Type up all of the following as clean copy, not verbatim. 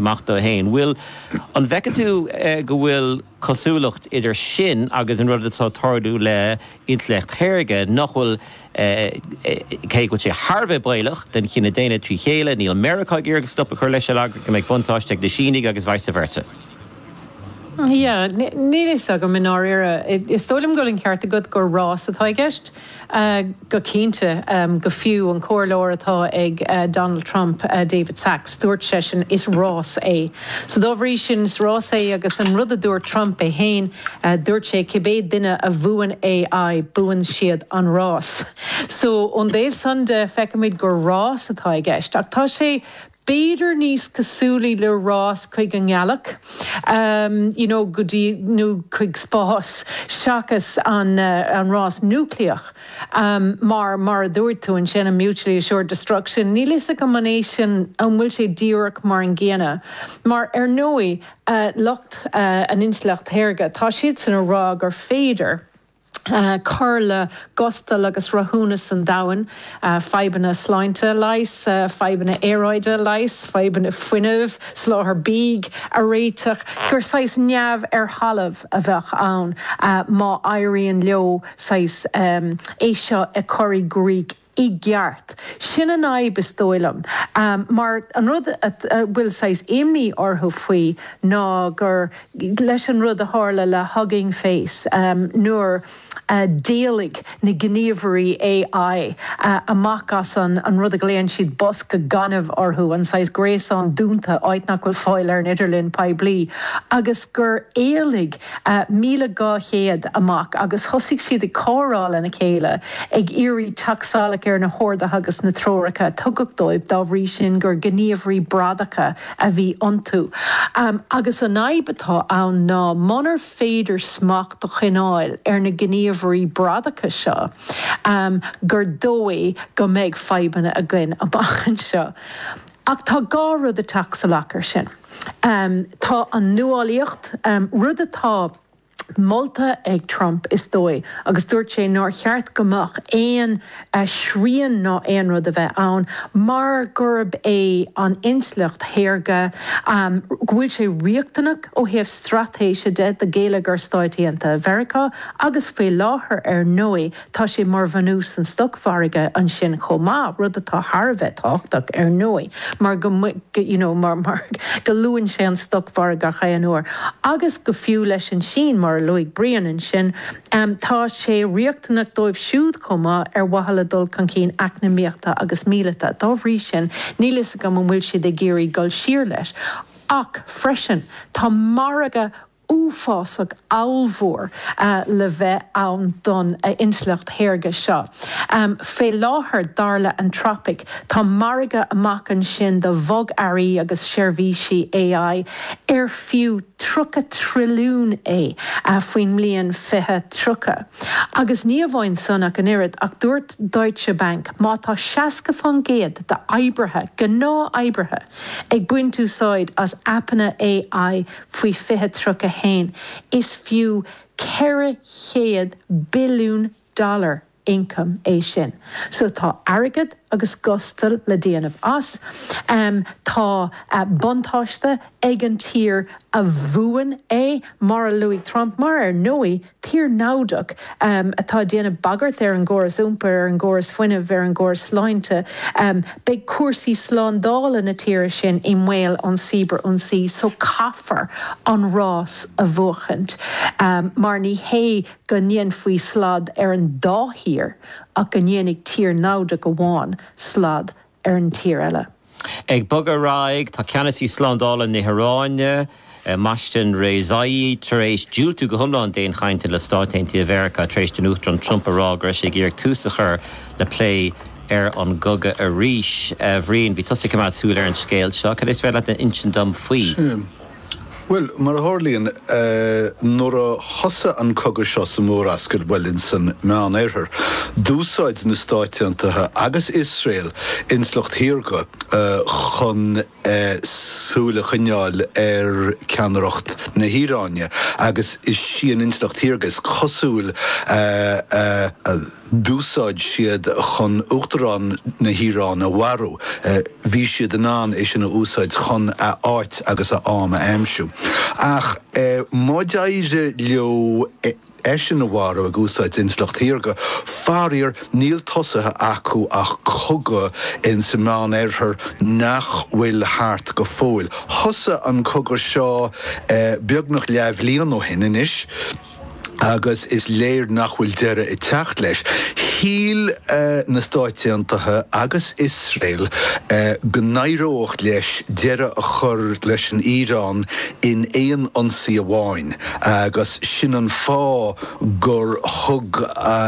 amachta hain. Will an vecatú go bhfuil cosúlacht idir sin agus an rud atá tardú le intlecht chéirge nach bhfuil cé go sé Harbheith bailach den chinna déine trí chéile níl America gur stop a chuir leis go méid buntáisteach de sínig agus vice versa. Ja, ní is a go mináire. Is tólim goling ceart a go rás atá gist go cínte go fiú an cóirleir atá ag Donald Trump, David Sachs, dúirt session is rás é. So dóhrí sin is rás é agus an rud a dúirt Trump é hain dúirt sé cibéad duine a bhuaan AI buan siad an rás. So an déobh sunda feicimid gur rás atá gist. Ach tá sé Beidir níos cosúlaí le rás chuig an ngealach, go dtí nó chuig spás seachas an rás núcleach, mar a dúirt tú an sin a mutually assured destruction. Ní lisa go manéisian an bhfuil sé díreach mar an ggéine. Mar nóí lucht an inslecht théirge, tá siad san a rá gur féidir. Carla Gostal agus Rahúnas an dawan, Faibanna Sláinte leis, Faibanna Éróide leis, Faibanna Fuineh, Sláthar Bíg a réiteach, gur sais neamh halamh a bheith ann, má éiríonn leo sais éisio a choirí Greek I gheart. Sin an aib is dóilam. Mar an rud bhfuil sais éimní orthu faoi ná gur leis an rud a hála le Hugging Face nuair déalaigh na gníomhairí AI amach as an rud a gléann siad bosc go ganamh orthu an sais gréasán dúnta áit nach bhfuil fáil ar an Idirlinn pablií. Agus gur éalaigh 1,200 amach agus thosaigh siad i córáil na chéile ag irí teacsálach ar na hórda agus na tróracha tugad dóibh dá bhrí sin gur gníomhairí bradacha a bhí iontu. Agus an aibatá ann ná monar féidir smacht do chináil ar na gníomhairí bradacha seo gur dói go méid Faibanna a gin a bachan seo. Ach tá gá rud a teacsálachar sin. Tá an nuáilíocht rud atá Molta ag Trump is dói, agus dúirt sé nóir cheart gomach éon srían ná éon rud a bheith ann, mar gurb é an inslecht théirge, bhfuil sé riachtanach ó thaobh stratéise de géile gur stáidíanta Mheiriceá, agus fé láthair ar nóí tá sé mar bhanús an stochmharige an sin chomá, rud atá Harbheith táchtach ar nóí, mar go luúin sé an stochmharige a chaanúir. Agus go fiú leis an sin mar Loig Brian an sin, tá sé riachtanach dóibh siúd comá ar wahala dul can cín acnamíochta agus míleta. Dá bhrí sin, ní lisa go bhfuil siad ag géirí gol siar leis. Ach freisin, tá maraga úfásach áilmhór le bheith ann don inslecht théirge seo. Fé láthair darla an tropic, tá maraga amach an sin de bhog airí agus seirbhísí AI ar fiú 3 trilliún é faoin mbliain 23. Agus ní bhhain sanach an irid ach dúirt Deutsche Bank má tá 60 géad de oibrithe, gná oibrithe ag buin túsáid as appanna AI faoi 23 hain is fiú $400 billion income é sin. So tá airgid agus gostal le déanamh as, tá buntáiste ag an tír a bhuaan é mar Louis Trump mar ar nóí tír náudach atá déanamh bagart ar an gcóras úmpa ar an gcóras fuineh ar an gcóras sláinte beidh cuasaí slándála na tíre sin I mhaol an sibre an sí so caafar an rás a bhuachant mar ní hé go níon faoi slad ar an dáthír ach go níonig tír náudach go bháin slad ar an tír eile. Ag bug a raig, tá ceanasí slándála na Haráine, Maistin rézáí taréis dúiltú go thomláin déon chainte le státaintí Mheiriceá taréis den uachtar Trump a rágra sé ggéir túsachar le play ar an goga a ríis bhríon bhí tosaigh má súil ar an scéil seo, cad is bheith le an intin dom faoi. Well, mar hálíonn nuair a thosa an cogadh seo sa mór ascail bhfuilinn san meán éarthar, dúsáid na stáiteantaithe agus Israel inslecht hiorga chun súla chuneáil ceannaireacht na híráine, agus is sian inslecht hiorga is cosúil dúsáid siad chun uachtarán na hírán a warú. Bhí siad an án is sin na úsáid chun a áit agus a am a aimsiú. Ach, máideire leo sin na warú a úsáid inslecht hiorga, farir níl tosathe acu ach cogadh in sa meán éarthar nach bhfuil thart go fóil. Thosa an cogadh seo beag nach leabh líon ó hin inis, agus is léir nach bhfuil deire I teacht leis. Híl na stáiteantaithe agus Israel gnéireocht leis deire a chur leis an Íorán in éon ionsaí amháin, agus sin an fá gur thug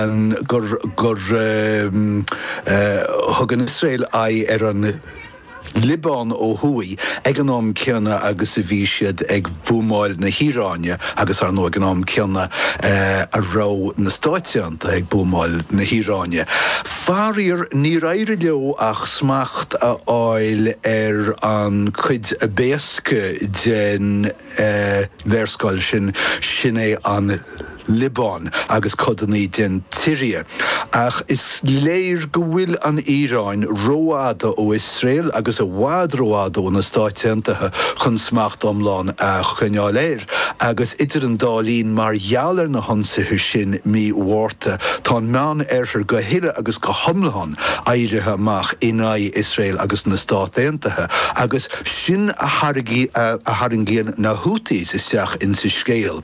an Israel ar an Libán ó thuaidh ag an am ceanna agus a bhí siad ag bhuamáil na híráine agus ar nó ag an am ceanna a rá na stáiteanta ag bhuamáil na híráine. Farir ní raire leo ach smacht a áil ar an chuid a béasca den bhérscoil sin é an Libán agus codaní den Tíre. Ach is léir go bhfuil an Íráin róáda ó Israel agus a bhád róáda ó na stáiteantaithe chun smacht omláin a chuneáil agus idir an dálín mar gheallar na honsaithe sin mí mhórta tá meán éarthar go hiile agus go hiomlán éirithe amach in Israel agus na stáiteantaithe agus sin a haringíonn na Houthis isteach in sa scéal.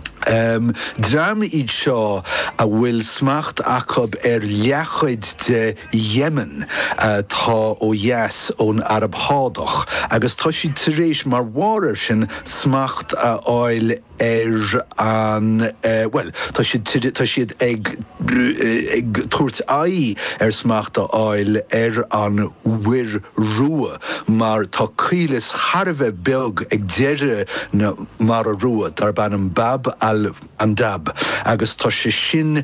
Drama iad seo a bhfuil smacht acab leachaid de Yemen tá ó dheas ón Arab Hádach, agus tá siad tar éis mar mhór sin smacht a áil an tá siad ag tuairt aghaidh smacht a áil an mhuir rua, mar tá cuilas charbheith beag ag deire na mar a rua dar ban an bab an dab, agus tá sé sin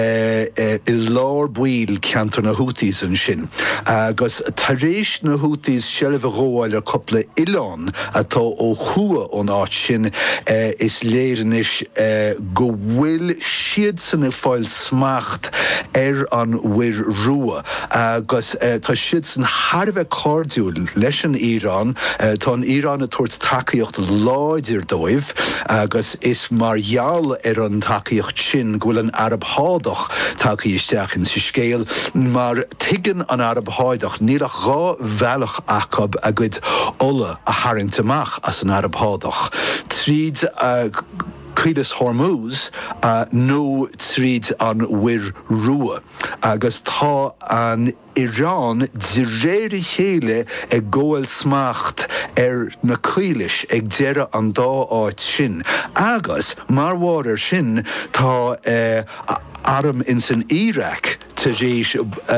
I lár buil ceantar na Houthis an sin. Agus tar éis na Houthis seilbh róáil ar coppla Ileán atá ó chua ón áit sin is léirenis go bhfuil siad sanna fáil smacht ar an mhuir rua, agus tá siad san charbheith cardúil leis an Íorán, tá an Íorán a tuairt tacaíocht láidir dóibh, agus is mar gheall ar an tacaíocht sin go bhfuil an Arab Hádach tacaíosteach in sa scéal, mar tuigeann an Arab Hádach níl a gá bhealach acab a gcuid ola a haringtamach as an Arab Hádach. Tríd Cuidas Hormuz nó tríd an mhuir rua, agus tá an Irán de réir chéile ag ggóil smacht ar na cuilis ag deire an dá áit sin. Agus mar mhór sin tá aram in san Iraq tar éis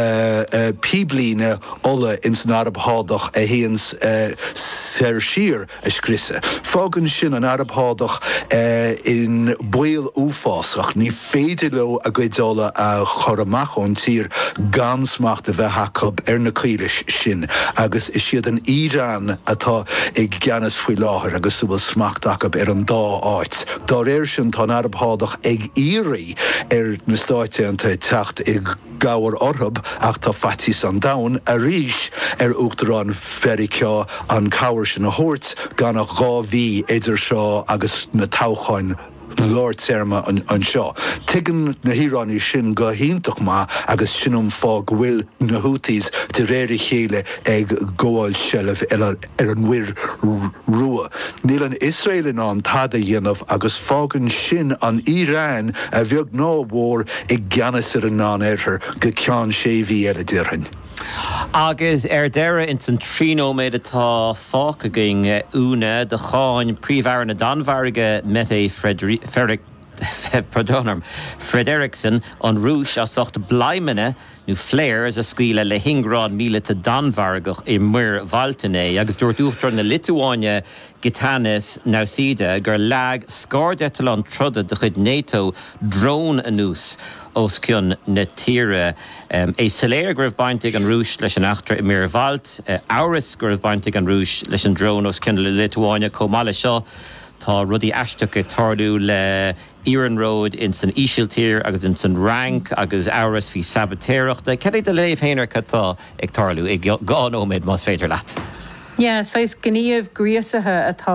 píblíne ola in san Arab Hádach a héans ser sír a scrisa. Fágann sin an Arab Hádach in buil úfásach ní féidir le a gcuideála a choramach ón tír gan smacht a bheith hacab ar na cuilis sin, agus is siad an Íorán atá ag geanas faoi láthair agus bhfuil smacht acab ar an dá áit. Dá réir sin tá an Arab Hádach ag íoraí ar na stáiteanta teacht ag gabhar orthab ach tá fatís an dain a ríis ar uachtarán fericá an cabhar sin a thabhairt gan a ghábhí idir seo agus na toghcháin Lord Serma an seo. Tuigeann na híránaí sin go hiontach má agus sinm fá go bhfuil na Houthis de réir chéile ag ggóáil seilbh ar an mhuir rua. Níl an Israel in an tada dhéanamh agus fágann sin an Íorán a bheag námhór ag geanas ar an ná éarthar go ceann sé bhí ar a dtíorthain. Agus deire in san tríó méid atá fáca ging úna de cháin príomhhar na danmharige Mette pardonarm, Fred Erickson an rúis as socht blaimene nu fléir as a scíle le hingrán míle a danvargach I muir Valtané, agus dúirtúchttar na Lituáine Gitanis Nausida gur lag scádetal an trudda de chud NATO drone anús os cion na tíre. É saléir gur baintig an rúis leis an achtra I muir Valt, áras gur baintig an rúis leis an drone os cion le Lituáine comala seo. Tá rudí aisteach tardú le Iran Road in san Ísiltír agus in san Rank agus áras fi sabotéireachta. Cead de léomh héanaar catá ag tarlú ag gán óméid más féidir leat. Yeah, so is gníomh gríosathe atá